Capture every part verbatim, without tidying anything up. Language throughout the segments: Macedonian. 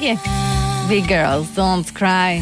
Miki. Big girls, don't cry.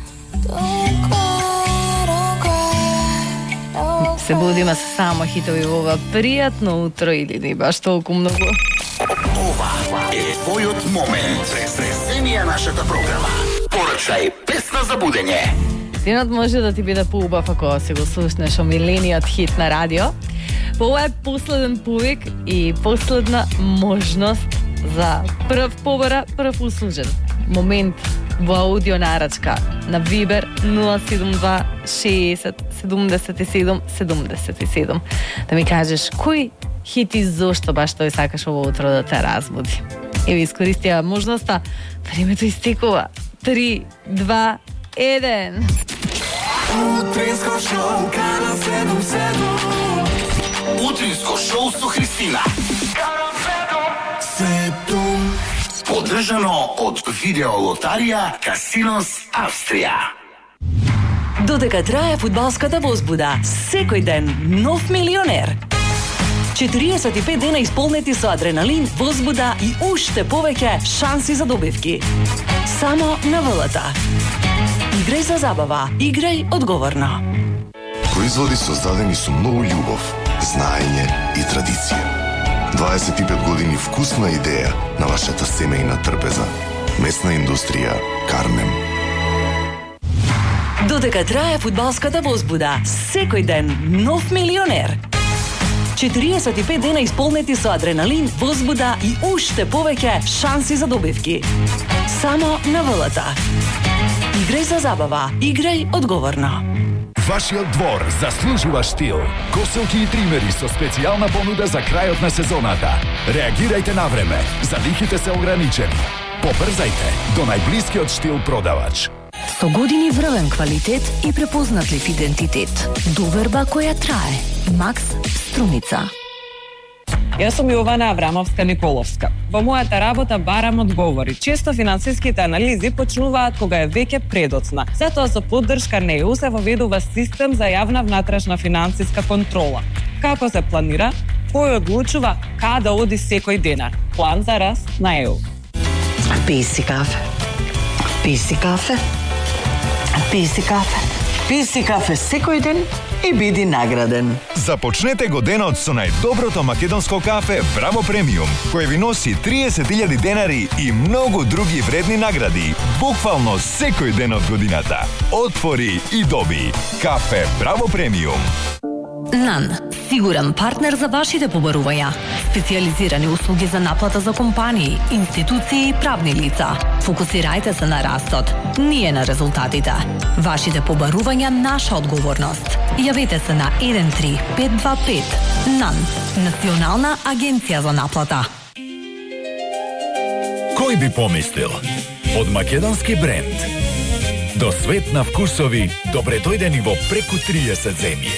Се будиме со само хитови во ова пријатно утро или не баш толку многу. Ова е твојот момент. Преземија нашата програма. Порачај песна за будење. Денот може да ти биде поубав ако си го слушнеш омилениот хит на радио. Ова е последен повик и последна можност за прв побара, прв услужен момент во аудио нарачка на Вибер нула седум два шеесет седумдесет и седум седумдесет и седум. Да ми кажеш кој хит и зошто баш тој сакаш ово утро да те разбуди. Еви искористија можноста, времето истекува. три, два, еден. Утринско шоу Канал седум седум. Утринско шоу со Христина. Канал седум седум. Поддржано од видеолотарија Касинос Австрија. Додека трае фудбалската возбуда, секој ден нов милионер. четириесет и пет дена исполнети со адреналин, возбуда и уште повеќе шанси за добивки. Само на ВЛТ. Играј за забава, играј одговорно. Производи создадени со многу љубов, знаење и традиција. дваесет и пет години вкусна идеја на вашата семејна трпеза. Месна индустрија Кармем. Додека трае фудбалската возбуда, секој ден нов милионер. четириесет и пет дена исполнети со адреналин, возбуда и уште повеќе шанси за добивки. Само на ВЛТ. Играј за забава, играј одговорно. Вашиот двор заслужува штил. Коселки и тримери со специјална понуда за крајот на сезоната. Реагирајте на време. Залихите се ограничени. Побрзајте до најблискиот штил продавач. Со години врвен квалитет и препознатлив идентитет. Доверба која трае. Макс Струмица. Јас сум Јована Аврамовска-Николовска. Во мојата работа барам одговори. Често финансиските анализи почнуваат кога е веќе предоцна. Затоа со поддршка на ЕУ се воведува систем за јавна внатрешна финансиска контрола. Како се планира? Кој одлучува каде оди секој денар? План за раст на ЕУ. Пи си кафе. Пи си кафе. Пи си кафе. Пи си кафе секој ден и биди награден. Започнете го денот со најдоброто македонско кафе Браво Премиум, кој ви носи триесет илјади денари и многу други вредни награди, буквално секој ден од годината. Отвори и доби. Кафе Браво Премиум. НАН. Сигурен партнер за вашите побарувања. Специализирани услуги за наплата за компании, институции и правни лица. Фокусирајте се на растот, ние на резултатите. Вашите побарувања наша одговорност. Јавете се на еден три пет два пет. НАН. Национална агенција за наплата. Кој би помислил? Од македонски бренд до свет на вкусови, добре дојдени во преку триесет земји.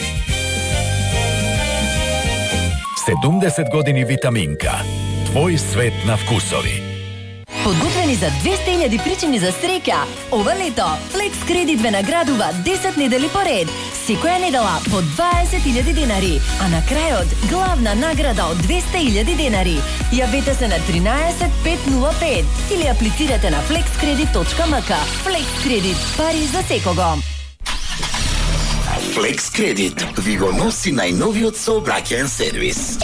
седумдесет години витаминка. Твој свет на вкусови. Подготвени за двеста илјади причини за среќа. Ова лето Флекс Кредит ве наградува десет недели поред. Секоја недела по дваесет илјади денари, а на крајот главна награда од двеста илјади денари. Јавете се на тринаесет пет нула пет или аплицирате на flexcredit точка ем ка. Флекс Кредит, пари за секого. Флекс Кредит ви го носи најновиот сообраќаен сервис.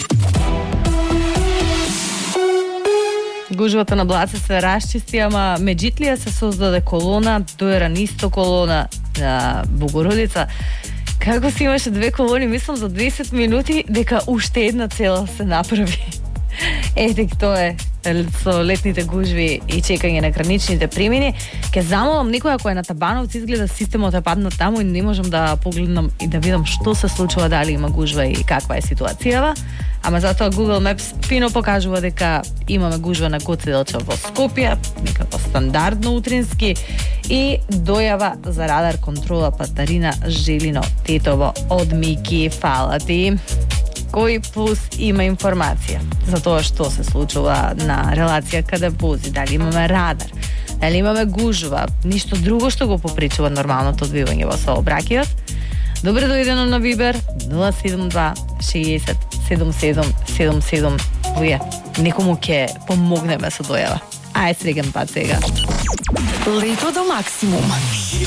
Гужвата на Блаце се расчисти, ама меѓутлија се создаде колона, доера нисто колона на Богородица. Како си имаше две колони, мислам за дваесет минути, дека уште една цела се направи. Ете тоа е со летните гужви и чекање на граничните премини. Ке замолам некоја која на Табановци, изгледа системот е паднат таму и не можам да погледнам и да видам што се случува, дали има гужва и каква е ситуацијава. Ама затоа Google Maps фино покажува дека имаме гужва на Гоце Делчев во Скопје, некако стандардно утрински, и дојава за радар контрола Патарина Желино Тетово од Мики. Фала ти. Кој плюс има информација за тоа што се случува на релација каде вози, дали имаме радар, дали имаме гужва, ништо друго што го попречува нормалното одвивање во сообраќајот. Добре дојдено на Вибер нула седум два шеесет седум седум седум седум. Вие некому ќе помогнеме со дојава. Ај, среќен пат сега. Лето до максимум.